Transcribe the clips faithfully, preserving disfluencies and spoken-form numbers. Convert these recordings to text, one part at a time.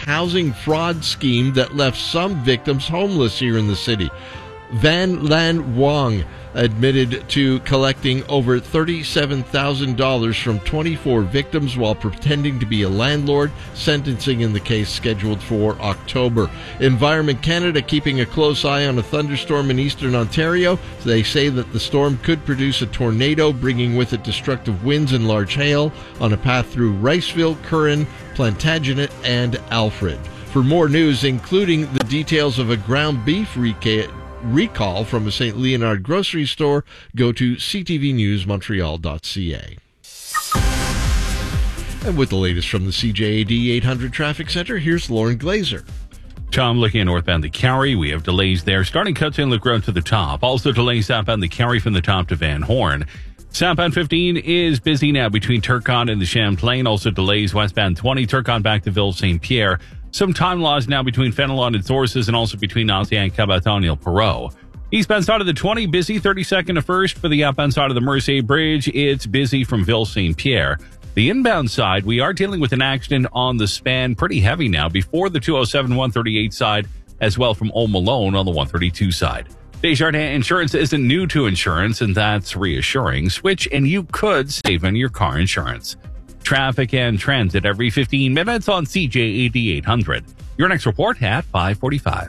housing fraud scheme that left some victims homeless here in the city. Van Lan Wong admitted to collecting over thirty-seven thousand dollars from twenty-four victims while pretending to be a landlord. Sentencing in the case scheduled for October. Environment Canada keeping a close eye on a thunderstorm in eastern Ontario. They say that the storm could produce a tornado, bringing with it destructive winds and large hail on a path through Riceville, Curran, Plantagenet, and Alfred. For more news, including the details of a ground beef recap, recall from a Saint Leonard grocery store, go to c t v news montreal dot c a. And with the latest from the C J A D eight hundred Traffic Center, here's Lauren Glazer. Tom, looking at northbound the Carry, we have delays there. Starting cuts in Look Road to the top. Also delays southbound the Carry from the top to Van Horn. Southbound fifteen is busy now between Turcotte and the Champlain. Also delays westbound twenty, Turcotte back to Ville Saint Pierre. Some time loss now between Fenelon and Sources, and also between Ancien and Cabaton Perot. Eastbound side of the twenty, busy thirty-second to first. For the outbound side of the Mercier Bridge, it's busy from Ville Saint Pierre. The inbound side, we are dealing with an accident on the span, pretty heavy now, before the two oh seven one thirty-eight side, as well from Old Malone on the one thirty-two side. Desjardins Insurance isn't new to insurance, and that's reassuring. Switch and you could save on your car insurance. Traffic and transit every fifteen minutes on C J A D eight hundred. Your next report at five forty-five.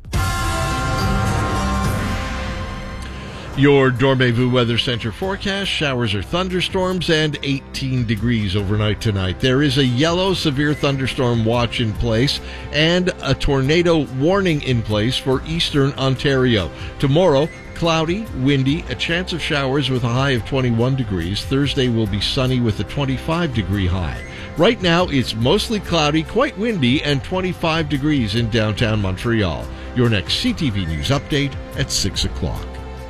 Your Dormez-vous Weather Center forecast: showers or thunderstorms and eighteen degrees overnight tonight. There is a yellow severe thunderstorm watch in place and a tornado warning in place for eastern Ontario. Tomorrow, cloudy, windy, a chance of showers with a high of twenty-one degrees. Thursday will be sunny with a twenty-five degree high. Right now, it's mostly cloudy, quite windy, and twenty-five degrees in downtown Montreal. Your next C T V News update at six o'clock.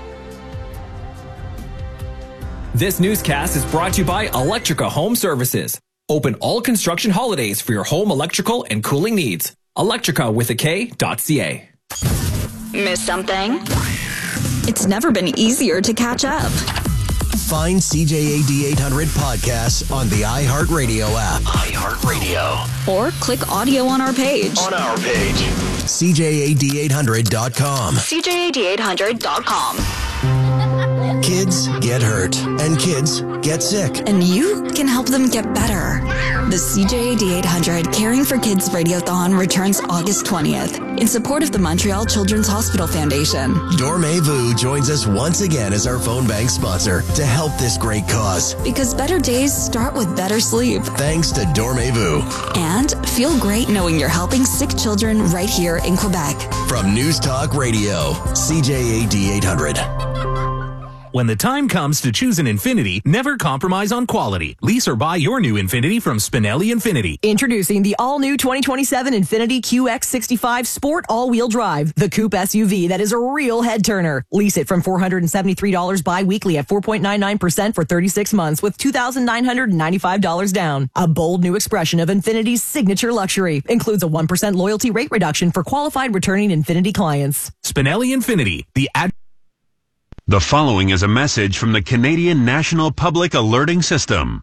This newscast is brought to you by Electrica Home Services. Open all construction holidays for your home electrical and cooling needs. Electrica with a K dot C A. Miss something? It's never been easier to catch up. Find C J A D eight hundred podcasts on the iHeartRadio app. iHeartRadio. Or click audio on our page. On our page. C J A D eight hundred dot com. C J A D eight hundred dot com. Kids get hurt, and kids get sick. And you can help them get better. The C J A D eight hundred Caring for Kids Radiothon returns August twentieth in support of the Montreal Children's Hospital Foundation. Dormez-vous joins us once again as our phone bank sponsor to help this great cause. Because better days start with better sleep. Thanks to Dormez-vous. And feel great knowing you're helping sick children right here in Quebec. From News Talk Radio, C J A D eight hundred. When the time comes to choose an Infiniti, never compromise on quality. Lease or buy your new Infiniti from Spinelli Infiniti. Introducing the all-new twenty twenty-seven Infiniti Q X sixty-five Sport All-Wheel Drive, the coupe S U V that is a real head-turner. Lease it from four hundred seventy-three dollars bi-weekly at four point nine nine percent for thirty-six months with two thousand nine hundred ninety-five dollars down. A bold new expression of Infiniti's signature luxury. Includes a one percent loyalty rate reduction for qualified returning Infiniti clients. Spinelli Infiniti, the ad... The following is a message from the Canadian National Public Alerting System.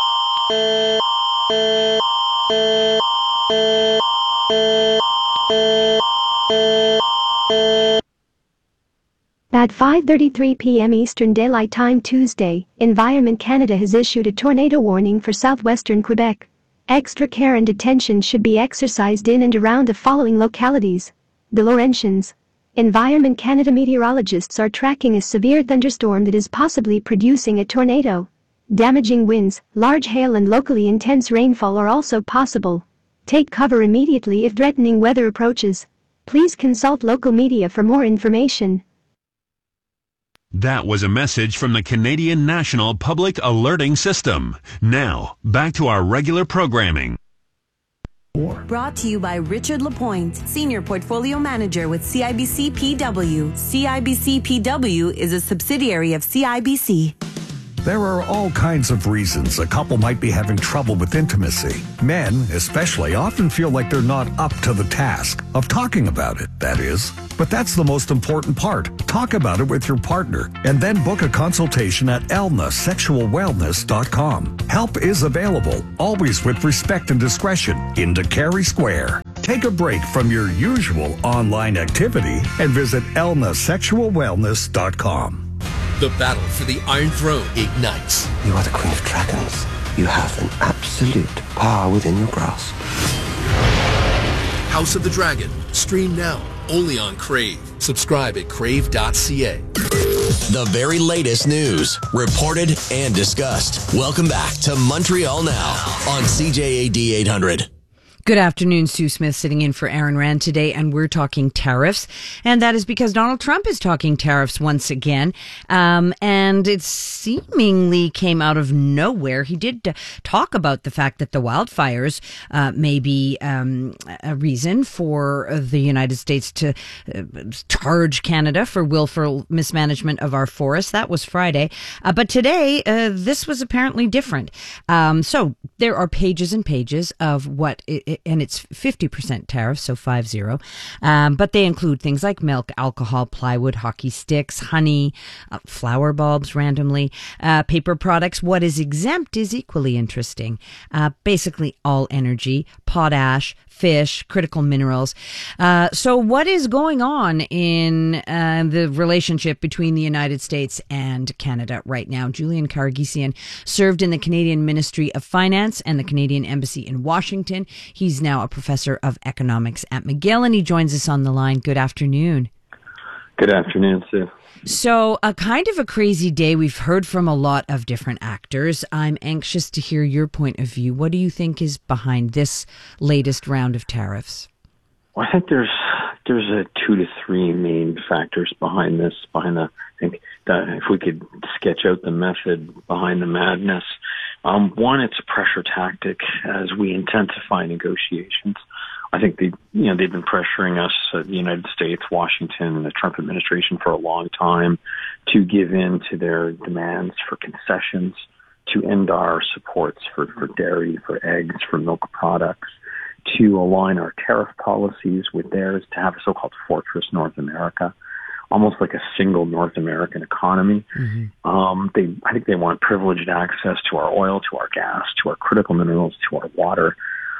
At five thirty-three p.m. Eastern Daylight Time Tuesday, Environment Canada has issued a tornado warning for southwestern Quebec. Extra care and attention should be exercised in and around the following localities: the Laurentians. Environment Canada meteorologists are tracking a severe thunderstorm that is possibly producing a tornado. Damaging winds, large hail and locally intense rainfall are also possible. Take cover immediately if threatening weather approaches. Please consult local media for more information. That was a message from the Canadian National Public Alerting System. Now, back to our regular programming. Brought to you by Richard Lapointe, Senior Portfolio Manager with C I B C P W. C I B C P W is a subsidiary of C I B C. There are all kinds of reasons a couple might be having trouble with intimacy. Men, especially, often feel like they're not up to the task of talking about it, that is. But that's the most important part. Talk about it with your partner and then book a consultation at elna sexual wellness dot com. Help is available, always with respect and discretion, in Cary Square. Take a break from your usual online activity and visit elna sexual wellness dot com. The battle for the Iron Throne ignites. You are the Queen of Dragons. You have an absolute power within your grasp. House of the Dragon. Stream now. Only on Crave. Subscribe at crave dot c a. The very latest news, reported and discussed. Welcome back to Montreal Now on C J A D eight hundred. Good afternoon, Sue Smith sitting in for Aaron Rand today, and we're talking tariffs. And that is because Donald Trump is talking tariffs once again. Um, and it seemingly came out of nowhere. He did uh, talk about the fact that the wildfires uh, may be um, a reason for the United States to uh, charge Canada for willful mismanagement of our forests. That was Friday. Uh, but today, uh, this was apparently different. Um, so there are pages and pages of what it and it's fifty percent tariff, so five zero. Um, but they include things like milk, alcohol, plywood, hockey sticks, honey, uh, flower bulbs randomly, uh, paper products. What is exempt is equally interesting. Uh, basically all energy, potash, fish, critical minerals. Uh, so what is going on in uh, the relationship between the United States and Canada right now? Julian Karagisian served in the Canadian Ministry of Finance and the Canadian Embassy in Washington. He's now a professor of economics at McGill, and he joins us on the line. Good afternoon. Good afternoon, Sue. So a kind of a crazy day. We've heard from a lot of different actors. I'm anxious to hear your point of view. What do you think is behind this latest round of tariffs? Well, I think there's there's a two to three main factors behind this. Behind the, I think that if we could sketch out the method behind the madness, um, one, it's a pressure tactic as we intensify negotiations. I think they, you know, they've been pressuring us, uh, the United States, Washington, and the Trump administration for a long time to give in to their demands for concessions, to end our supports for, for dairy, for eggs, for milk products, to align our tariff policies with theirs, to have a so-called Fortress North America, almost like a single North American economy. Mm-hmm. Um, they, I think they want privileged access to our oil, to our gas, to our critical minerals, to our water.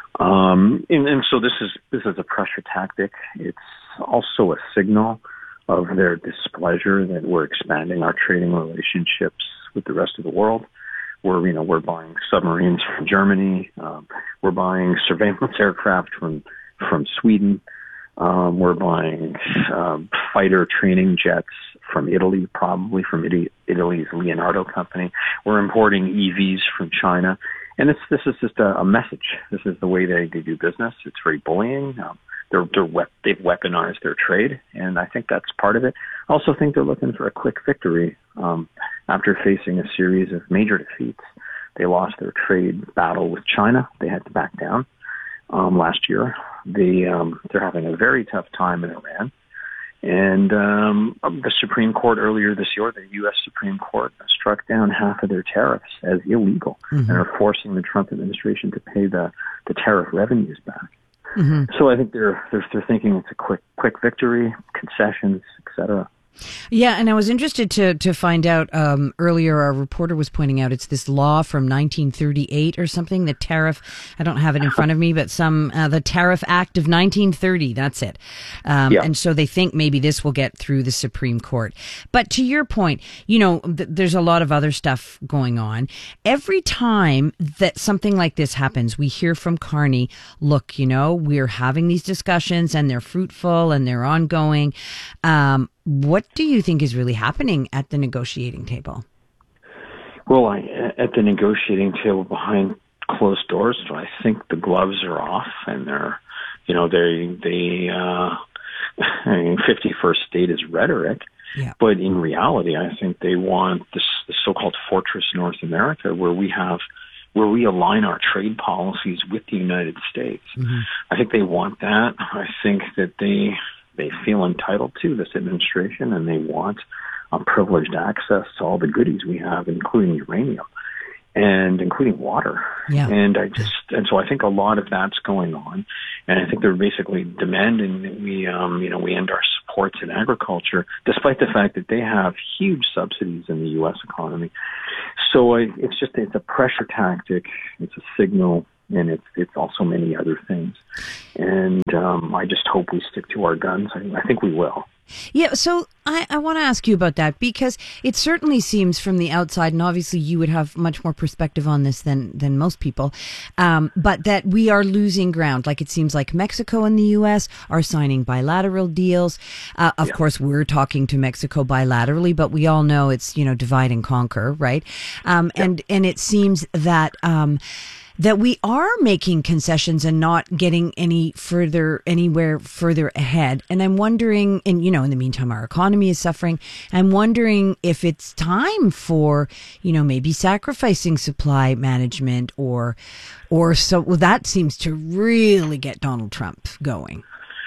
Um, and, and so this is, this is a pressure tactic. It's also a signal of their displeasure that we're expanding our trading relationships with the rest of the world. We're, you know, we're buying submarines from Germany. Um, we're buying surveillance aircraft from, from Sweden. Um, we're buying, um, fighter training jets from Italy, probably from Italy, Italy's Leonardo company. We're importing E Vs from China. And this this is just a, a message. This is the way they, they do business. It's very bullying. Um, they're, they're wep- they've weaponized their trade, and I think that's part of it. I also think they're looking for a quick victory um, after facing a series of major defeats. They lost their trade battle with China. They had to back down um, last year. They, um, they're having a very tough time in Iran. And um, the Supreme Court earlier this year, the U S Supreme Court struck down half of their tariffs as illegal mm-hmm. and are forcing the Trump administration to pay the, the tariff revenues back. Mm-hmm. So I think they're, they're they're thinking it's a quick quick victory, concessions, et cetera. Yeah, and I was interested to to find out, um, earlier our reporter was pointing out it's this law from nineteen thirty-eight or something, the tariff, I don't have it in front of me, but some, uh, the Tariff Act of nineteen thirty, that's it. Um, yeah. And so they think maybe this will get through the Supreme Court. But to your point, you know, th- there's a lot of other stuff going on. Every time that something like this happens, we hear from Carney, look, you know, we're having these discussions and they're fruitful and they're ongoing. Um, What do you think is really happening at the negotiating table? Well, I, at the negotiating table behind closed doors, I think the gloves are off, and they're, you know, they they. Uh, I mean, fifty-first state is rhetoric, yeah. But in reality, I think they want this, this so-called Fortress North America, where we have, where we align our trade policies with the United States. Mm-hmm. I think they want that. I think that they. They feel entitled to this administration, and they want um, privileged access to all the goodies we have, including uranium and including water. Yeah. And I just, and so I think a lot of that's going on. And I think they're basically demanding that we, um, you know, we end our supports in agriculture, despite the fact that they have huge subsidies in the U S economy. So I, it's just, it's a pressure tactic. It's a signal. And it's it's also many other things. And um, I just hope we stick to our guns. I, I think we will. Yeah, so I, I want to ask you about that, because it certainly seems from the outside, and obviously you would have much more perspective on this than, than most people, um, but that we are losing ground. Like, it seems like Mexico and the U S are signing bilateral deals. Uh, of yeah. course, we're talking to Mexico bilaterally, but we all know it's, you know, divide and conquer, right? Um, yeah. And and it seems that... Um, that we are making concessions and not getting any further, anywhere further ahead. And I'm wondering, and you know, in the meantime, our economy is suffering. I'm wondering if it's time for, you know, maybe sacrificing supply management or, or so. Well, that seems to really get Donald Trump going.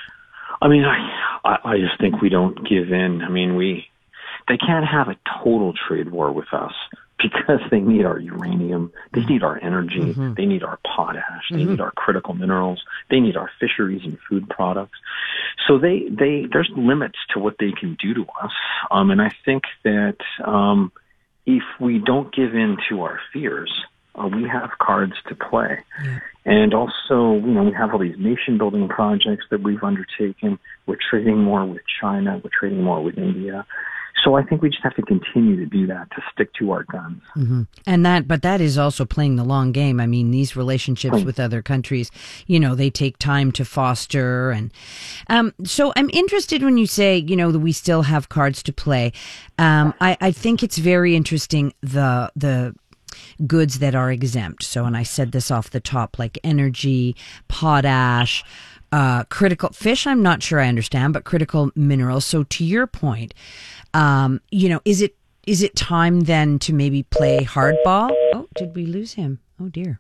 I mean, I, I just think we don't give in. I mean, we, they can't have a total trade war with us, because they need our uranium, they need our energy, mm-hmm. they need our potash, they mm-hmm. need our critical minerals, they need our fisheries and food products. So they, they there's limits to what they can do to us. Um, and I think that um, if we don't give in to our fears, uh, we have cards to play. Yeah. And also, you know, we have all these nation-building projects that we've undertaken. We're trading more with China. We're trading more with India. So I think we just have to continue to do that, to stick to our guns. Mm-hmm. And that, but that is also playing the long game. I mean, these relationships with other countries, you know, they take time to foster. And um, so I'm interested when you say, you know, that we still have cards to play. Um, I, I think it's very interesting, the the goods that are exempt. So, and I said this off the top, like energy, potash, uh, critical fish, I'm not sure I understand, but critical minerals. So to your point, Um, you know, is it is it time then to maybe play hardball? Oh, did we lose him? Oh, dear.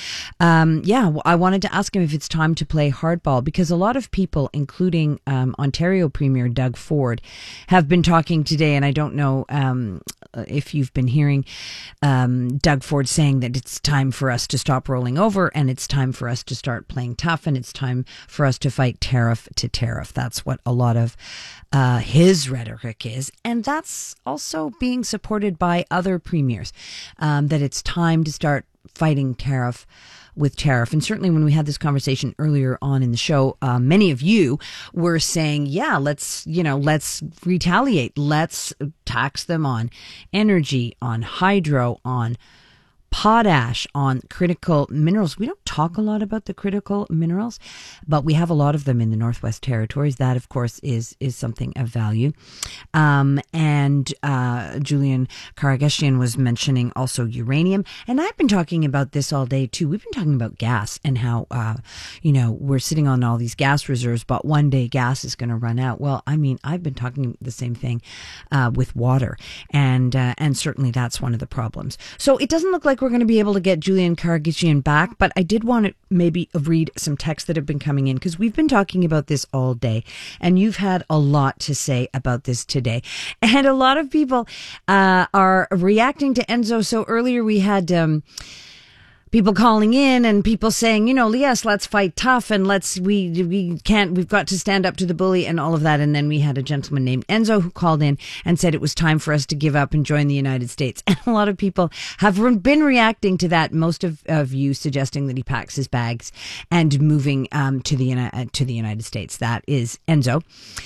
Um, yeah, I wanted to ask him if it's time to play hardball, because a lot of people, including um, Ontario Premier Doug Ford, have been talking today, and I don't know um, if you've been hearing um, Doug Ford saying that it's time for us to stop rolling over, and it's time for us to start playing tough, and it's time for us to fight tariff to tariff. That's what a lot of uh, his rhetoric is, and that's also being supported by other premiers, um, that it's time to start fighting tariff with tariff. And certainly when we had this conversation earlier on in the show, uh, many of you were saying, yeah, let's, you know, let's retaliate. Let's tax them on energy, on hydro, on potash, on critical minerals. We don't talk a lot about the critical minerals, but we have a lot of them in the Northwest Territories. That, of course, is is something of value. Um, and uh, Julian Karageshian was mentioning also uranium. And I've been talking about this all day, too. We've been talking about gas and how, uh, you know, we're sitting on all these gas reserves, but one day gas is going to run out. Well, I mean, I've been talking the same thing uh, with water. And, uh, and certainly that's one of the problems. So it doesn't look like we're going to be able to get Julian Karageshian back, but I did want to maybe read some texts that have been coming in, because we've been talking about this all day, and you've had a lot to say about this today. And a lot of people uh, are reacting to Enzo. So earlier we had um, people calling in and people saying, you know, yes, let's fight tough, and let's, we, we can't, we've got to stand up to the bully and all of that. And then we had a gentleman named Enzo who called in and said it was time for us to give up and join the United States. And a lot of people have re- been reacting to that. Most of, of you suggesting that he packs his bags and moving um, to the, uh, to the United States. That is Enzo.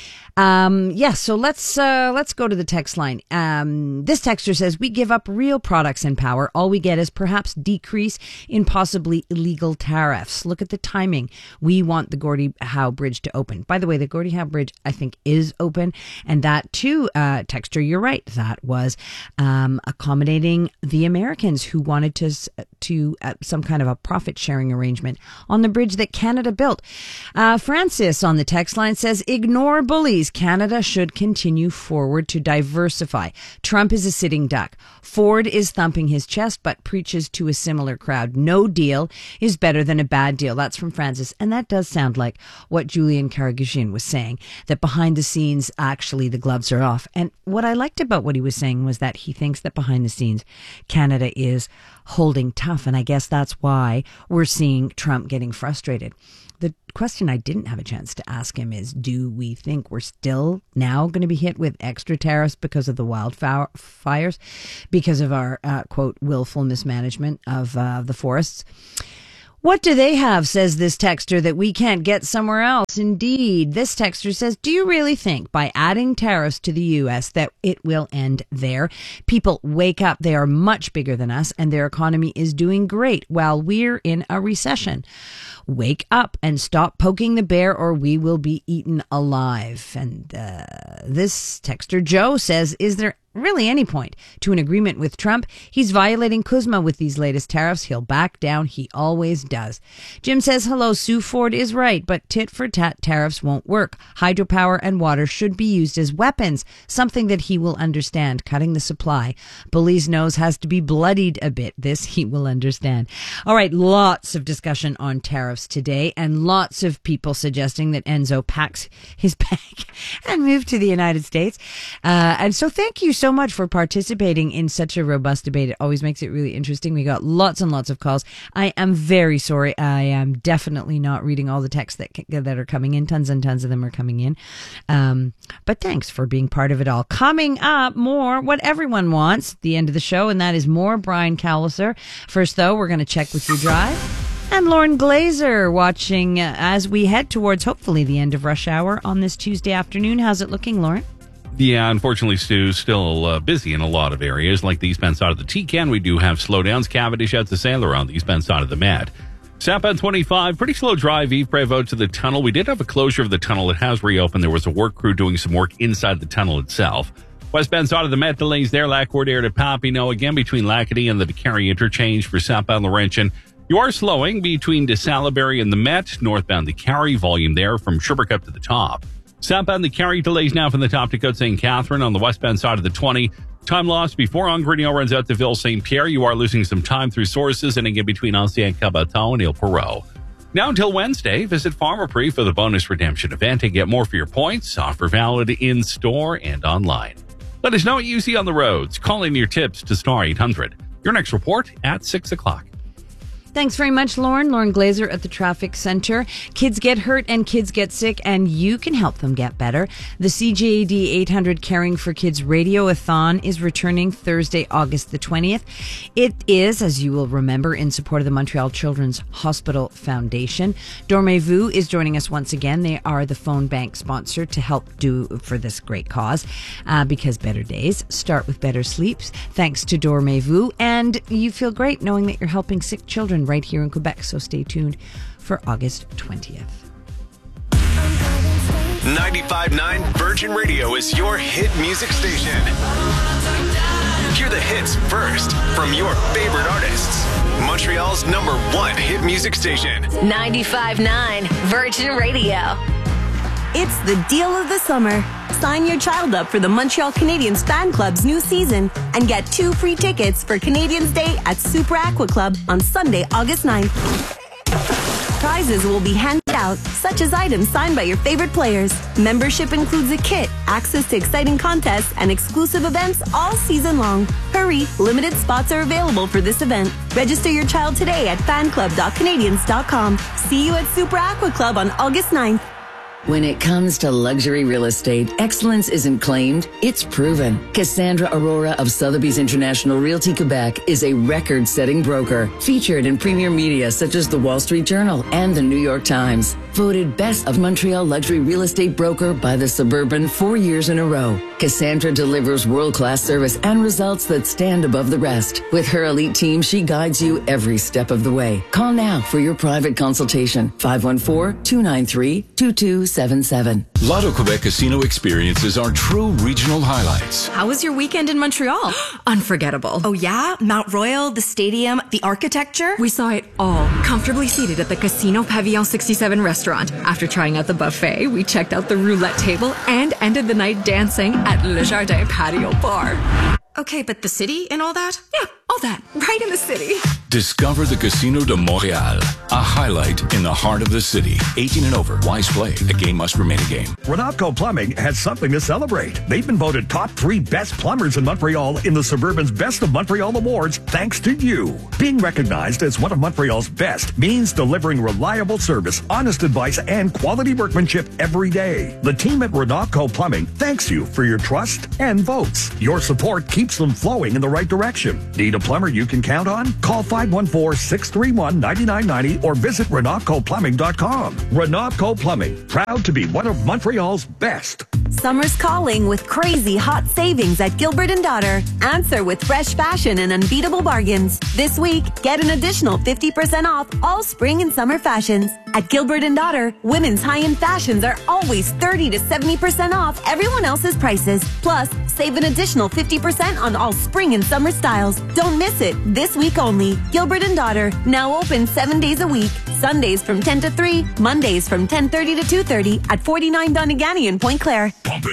Um, yes, yeah, so let's, uh, let's go to the text line. Um, this texter says, we give up real products and power. All we get is perhaps decrease in possibly illegal tariffs. Look at the timing. We want the Gordie Howe Bridge to open. By the way, the Gordie Howe Bridge, I think, is open. And that too, uh, texter, you're right. That was, um, accommodating the Americans who wanted to, to, uh, some kind of a profit sharing arrangement on the bridge that Canada built. Uh, Francis on the text line says, ignore bullies. believes Canada should continue forward to diversify. Trump is a sitting duck. Ford is thumping his chest but preaches to a similar crowd. No deal is better than a bad deal. That's from Francis. And that does sound like what Julian Karagushin was saying, that behind the scenes, actually, the gloves are off. And what I liked about what he was saying was that he thinks that behind the scenes, Canada is holding tough. And I guess that's why we're seeing Trump getting frustrated. The question I didn't have a chance to ask him is, do we think we're still now going to be hit with extra tariffs because of the wildfires, because of our, uh, quote, willful mismanagement of uh, the forests? What do they have, says this texter, that we can't get somewhere else? Indeed, this texter says, do you really think by adding tariffs to the U S that it will end there? People, wake up. They are much bigger than us and their economy is doing great while we're in a recession. Wake up and stop poking the bear or we will be eaten alive. And uh, this texter, Joe, says, is there really any point to an agreement with Trump? He's violating C U S M A with these latest tariffs. He'll back down. He always does. Jim says, hello, Sue. Ford is right, but tit for tat tariffs won't work. Hydropower and water should be used as weapons, something that he will understand. Cutting the supply. Bully's nose has to be bloodied a bit. This he will understand. All right, lots of discussion on tariffs today and lots of people suggesting that Enzo packs his bag and move to the United States. Uh, and so thank you so much for participating in such a robust debate. It always makes it really interesting. We got lots and lots of calls. I am very sorry. I am definitely not reading all the texts that that are coming in. Tons and tons of them are coming in. Um, but thanks for being part of it all. Coming up, more what everyone wants at the end of the show, and that is more Brian Cowlisser. First, though, we're going to check with your drive. And Lauren Glazer watching uh, as we head towards hopefully the end of rush hour on this Tuesday afternoon. How's it looking, Lauren? Yeah, unfortunately, Stu, still uh, busy in a lot of areas, like the eastbound side of the T-Can. We do have slowdowns. Cavendish out to Sailor on the eastbound side of the Met. Southbound twenty-five, pretty slow drive, Yves Prévost to the tunnel. We did have a closure of the tunnel. It has reopened. There was a work crew doing some work inside the tunnel itself. Westbound side of the Met, delays there. Lac-Cordaire to Papineau, again between Lacadie and the Vicari interchange for southbound Laurentian. You are slowing between de Salaberry and the Met. Northbound the Carry, volume there from Sherbrooke up to the top. Southbound the Carry, delays now from the top to Côte Saint Catherine on the westbound side of the twenty. Time lost before Angrenio runs out to Ville Saint Pierre. You are losing some time through sources and again between Ancien Cabaton and Ile Perrot. Now until Wednesday, visit Pharmaprix for the bonus redemption event and get more for your points. Offer valid in store and online. Let us know what you see on the roads. Call in your tips to star eight hundred. Your next report at six o'clock. Thanks very much, Lauren. Lauren Glazer at the Traffic Center. Kids get hurt and kids get sick, and you can help them get better. The C J A D eight hundred Caring for Kids Radio-a-thon is returning Thursday, August the twentieth. It is, as you will remember, in support of the Montreal Children's Hospital Foundation. Dormez-vous is joining us once again. They are the phone bank sponsor to help do for this great cause, uh, because better days start with better sleeps. Thanks to Dormez-vous, and you feel great knowing that you're helping sick children right here in Quebec, so stay tuned for August twentieth. ninety-five point nine Virgin Radio is your hit music station. Hear the hits first from your favorite artists. Montreal's number one hit music station. ninety-five point nine Virgin Radio. It's the deal of the summer. Sign your child up for the Montreal Canadiens Fan Club's new season and get two free tickets for Canadiens Day at Super Aqua Club on Sunday, August ninth. Prizes will be handed out, such as items signed by your favorite players. Membership includes a kit, access to exciting contests, and exclusive events all season long. Hurry, limited spots are available for this event. Register your child today at fan club dot canadiens dot com. See you at Super Aqua Club on August ninth. When it comes to luxury real estate, excellence isn't claimed, it's proven. Cassandra Aurora of Sotheby's International Realty Quebec is a record-setting broker, featured in premier media such as the Wall Street Journal and the New York Times. Voted Best of Montreal Luxury Real Estate Broker by the Suburban four years in a row. Cassandra delivers world-class service and results that stand above the rest. With her elite team, she guides you every step of the way. Call now for your private consultation. five one four, two nine three, two two seven seven. Lotto Quebec Casino experiences are true regional highlights. How was your weekend in Montreal? Unforgettable. Oh yeah? Mount Royal, the stadium, the architecture? We saw it all, comfortably seated at the Casino Pavillon sixty-seven restaurant. After trying out the buffet, we checked out the roulette table and ended the night dancing at Le Jardin Patio Bar. Okay, but the city and all that? Yeah, all that. Right in the city. Discover the Casino de Montréal, a highlight in the heart of the city. eighteen and over. Wise play. The game must remain a game. Renatco Plumbing has something to celebrate. They've been voted top three best plumbers in Montreal in the Suburban's Best of Montreal Awards thanks to you. Being recognized as one of Montreal's best means delivering reliable service, honest advice, and quality workmanship every day. The team at Renatco Plumbing thanks you for your trust and votes. Your support keeps them flowing in the right direction. Need a plumber you can count on? Call five one four, six three one, nine nine nine zero or visit Renatco Plumbing dot com. Renatco Plumbing, proud to be one of Montreal's best. Summer's calling with crazy hot savings at Gilbert and Daughter. Answer with fresh fashion and unbeatable bargains. This week, get an additional fifty percent off all spring and summer fashions. At Gilbert and Daughter, women's high-end fashions are always thirty to seventy percent off everyone else's prices. Plus, save an additional fifty percent on all spring and summer styles. Don't miss it. This week only. Gilbert and Daughter, now open seven days a week. Sundays from ten to three, Mondays from ten thirty to two thirty at forty-nine Donegal in Pointe Claire.